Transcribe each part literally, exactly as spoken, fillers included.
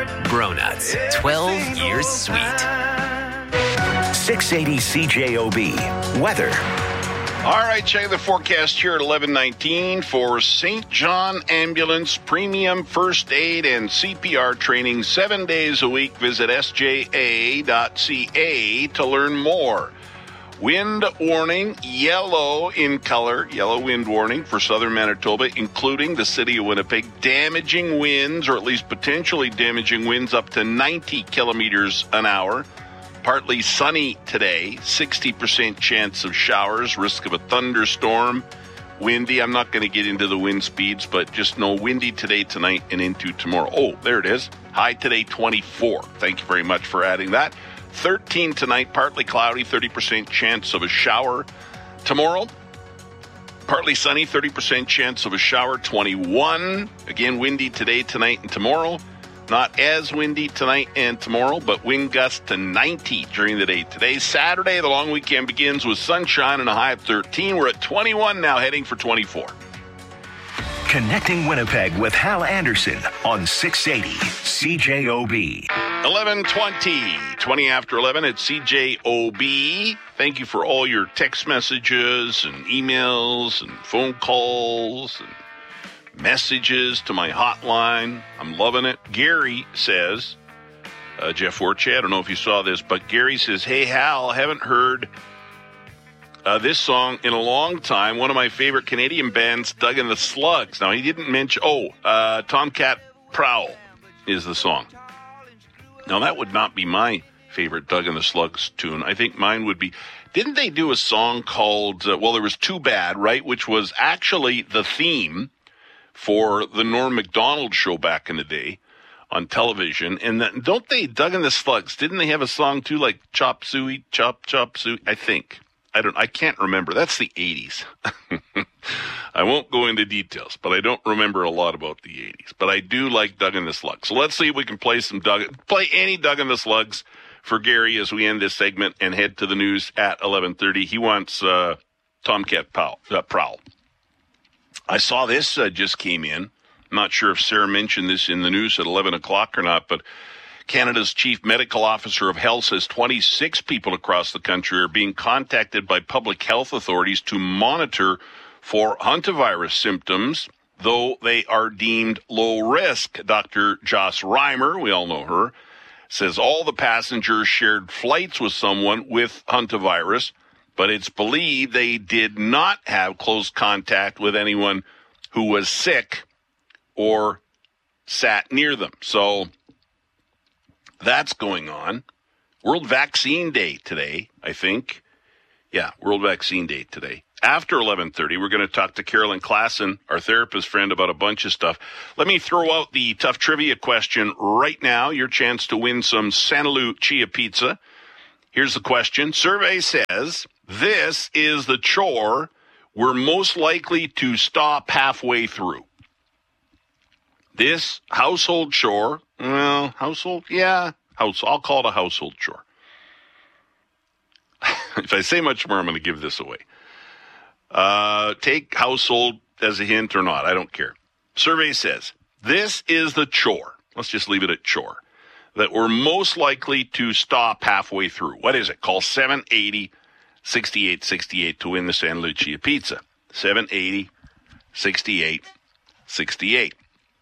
Bronuts, twelve years sweet. six eighty C J O B. Weather. All right, check the forecast here at eleven nineteen for Saint John Ambulance Premium First Aid and C P R training seven days a week. Visit S J A dot C A to learn more. Wind warning, yellow in color, yellow wind warning for southern Manitoba, including the city of Winnipeg. Damaging winds, or at least potentially damaging winds, up to ninety kilometers an hour. Partly sunny today, sixty percent chance of showers, risk of a thunderstorm. Windy, I'm not going to get into the wind speeds, but just know windy today, tonight, and into tomorrow. Oh, there it is. High today, twenty-four. Thank you very much for adding that. thirteen tonight, partly cloudy, thirty percent chance of a shower. Tomorrow, partly sunny, thirty percent chance of a shower, twenty-one. Again, windy today, tonight, and tomorrow. Not as windy tonight and tomorrow, but wind gusts to ninety during the day today. Saturday, the long weekend begins with sunshine and a high of thirteen. We're at twenty-one now, heading for twenty-four. Connecting Winnipeg with Hal Anderson on six eighty C J O B. eleven twenty, twenty after eleven at C J O B. Thank you for all your text messages and emails and phone calls and messages to my hotline. I'm loving it. Gary says, uh, Jeff Forche, I don't know if you saw this, but Gary says, hey, Hal, I haven't heard uh, this song in a long time. One of my favorite Canadian bands, Doug and the Slugs. Now, he didn't mention, oh, uh, Tomcat Prowl is the song. Now, that would not be my favorite Doug and the Slugs tune. I think mine would be, didn't they do a song called, uh, well, there was Too Bad, right, which was actually the theme for the Norm Macdonald show back in the day on television. And then, don't they, Doug and the Slugs, didn't they have a song too, like Chop Suey, Chop Chop Suey? I think. I don't, I can't remember. That's the eighties. I won't go into details, but I don't remember a lot about the eighties. But I do like Doug and the Slugs. So let's see if we can play some Doug, play any Doug and the Slugs for Gary as we end this segment and head to the news at eleven thirty. He wants uh, Tomcat Prowl. Uh, Prowl. I saw this uh, just came in. I'm not sure if Sarah mentioned this in the news at eleven o'clock or not, but Canada's Chief Medical Officer of Health says twenty-six people across the country are being contacted by public health authorities to monitor for hantavirus symptoms, though they are deemed low risk. Doctor Joss Reimer, we all know her, says all the passengers shared flights with someone with hantavirus, but it's believed they did not have close contact with anyone who was sick or sat near them. So that's going on. World Vaccine Day today, I think. Yeah, World Vaccine Day today. After eleven thirty, we're going to talk to Carolyn Klassen, our therapist friend, about a bunch of stuff. Let me throw out the tough trivia question right now. Your chance to win some Santaloo Chia Pizza. Here's the question. Survey says, this is the chore we're most likely to stop halfway through. This household chore, well, household, yeah, house. I'll call it a household chore. If I say much more, I'm going to give this away. Uh, take household as a hint or not, I don't care. Survey says, this is the chore. Let's just leave it at chore. That we're most likely to stop halfway through. What is it? Call seven eighty, sixty-eight sixty-eight to win the San Lucia Pizza. seven eighty, sixty-eight sixty-eight.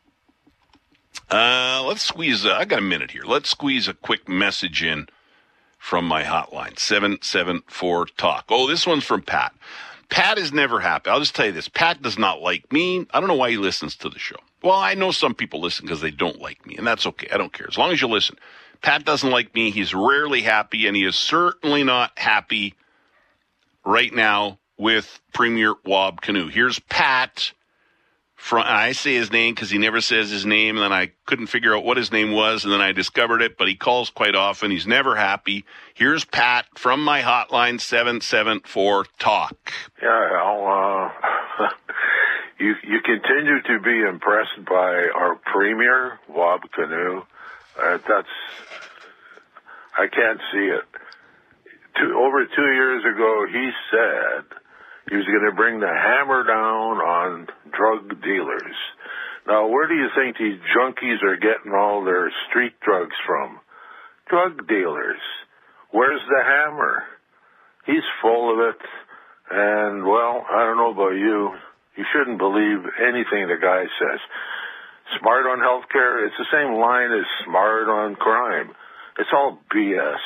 Uh, let's squeeze, uh, I got a minute here. Let's squeeze a quick message in from my hotline, seven seven four talk. Oh, this one's from Pat. Pat is never happy. I'll just tell you this. Pat does not like me. I don't know why he listens to the show. Well, I know some people listen because they don't like me, and that's okay. I don't care. As long as you listen. Pat doesn't like me. He's rarely happy, and he is certainly not happy right now with Premier Wab Kinew. Here's Pat. From, I say his name because he never says his name, and then I couldn't figure out what his name was, and then I discovered it, but he calls quite often. He's never happy. Here's Pat from my hotline, seven seven four talk. Yeah, Al, uh, you, you continue to be impressed by our Premier, Wab Kinew. Uh, that's, I can't see it. Two, over two years ago, he said he was going to bring the hammer down on drug dealers. Now, where do you think these junkies are getting all their street drugs from? Drug dealers. Where's the hammer? He's full of it. And, well, I don't know about you. You shouldn't believe anything the guy says. Smart on healthcare, it's the same line as smart on crime. It's all B S.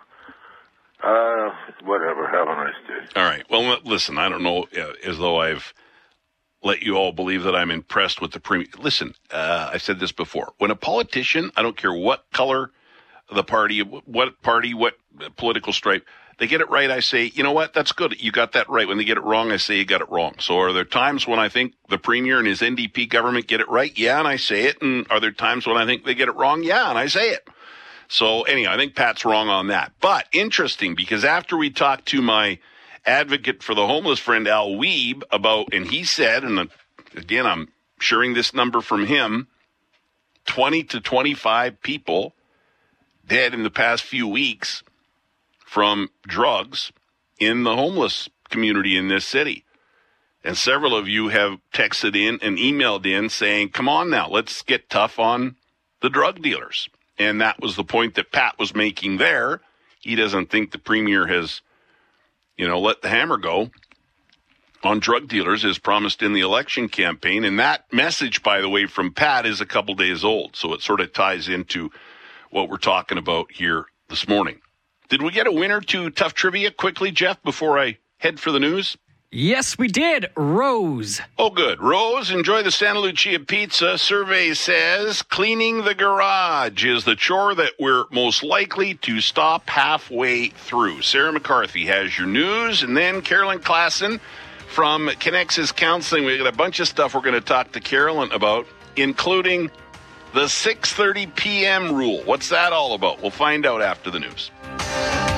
Uh, whatever. Have a nice day. All right. Well, listen, I don't know uh, as though I've let you all believe that I'm impressed with the premier. Listen, uh, I said this before. When a politician, I don't care what color the party, what party, what political stripe, they get it right, I say, you know what, that's good. You got that right. When they get it wrong, I say you got it wrong. So are there times when I think the premier and his N D P government get it right? Yeah, and I say it. And are there times when I think they get it wrong? Yeah, and I say it. So anyhow, I think Pat's wrong on that. But interesting, because after we talked to my advocate for the homeless friend, Al Weeb, about, and he said, and again, I'm sharing this number from him, twenty to twenty-five people dead in the past few weeks from drugs in the homeless community in this city. And several of you have texted in and emailed in saying, come on now, let's get tough on the drug dealers. And that was the point that Pat was making there. He doesn't think the premier has, you know, let the hammer go on drug dealers as promised in the election campaign. And that message, by the way, from Pat is a couple days old. So it sort of ties into what we're talking about here this morning. Did we get a winner to Tough Trivia quickly, Jeff, before I head for the news? Yes, we did. Rose. Oh, good. Rose, enjoy the Santa Lucia pizza. Survey says cleaning the garage is the chore that we're most likely to stop halfway through. Sarah McCarthy has your news. And then Carolyn Klassen from Connexus Counseling. We've got a bunch of stuff we're going to talk to Carolyn about, including the six thirty p.m. rule. What's that all about? We'll find out after the news.